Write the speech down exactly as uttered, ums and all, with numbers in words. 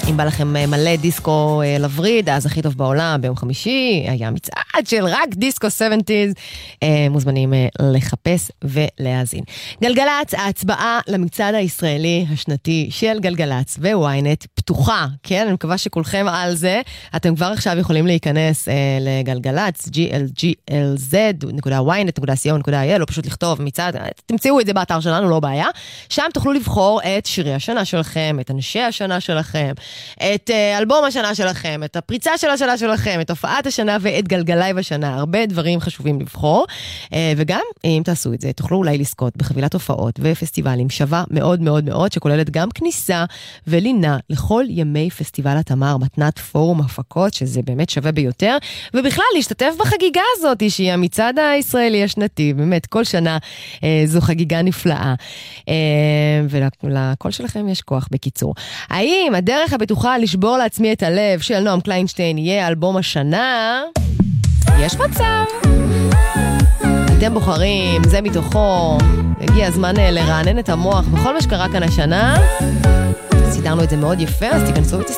אם בא לכם מלא דיסקו לבריד, אז הכי טוב בעולם, ביום חמישי, היה מצעד של רק דיסקו שבעים, מוזמנים לחפש ולהאזין. גלגלץ, ההצבעה למצעד הישראלי השנתי של גלגלץ וויינט פתוחה, כן? אני מקווה שכולכם על זה. אתם כבר עכשיו יכולים להיכנס לגלגלץ, ג'י אל ג'י אל זד נקודה וויינט נקודה סי או נקודה איי אל, או פשוט לכתוב מצעד, תמצאו את זה באתר שלנו, לא בעיה. שם תוכלו לבחור את שירי השנה שלכם, את אנשי השנה שלכם, את אלבום השנה שלכם, את הפריצה של השנה שלכם, את הופעת השנה ואת גלגלי בשנה. הרבה דברים חשובים לבחור, וגם אם תעשו את זה, תוכלו אולי לזכות בחבילת הופעות ופסטיבלים שווה מאוד מאוד מאוד, שכוללת גם כניסה ולינה לכל ימי פסטיבל התמר, מתנת פורום הפקות, שזה באמת שווה ביותר, ובכלל להשתתף בחגיגה הזאת, שהיא המצעד הישראלי השנתי, באמת כל שנה זו חגיגה נפלאה, ולכל שלכם יש כוח בקיצור. האם הדרך הבטוחה לשבור לעצמי את הלב של נועם קליינשטיין יהיה אלבום השנה? יש מצב. אתם בוחרים, זה מתוכו. הגיע הזמן לרענן את המוח בכל מה שקרה כאן השנה. סידרנו את זה מאוד יפה, אז תיכנסו ותסתכלו.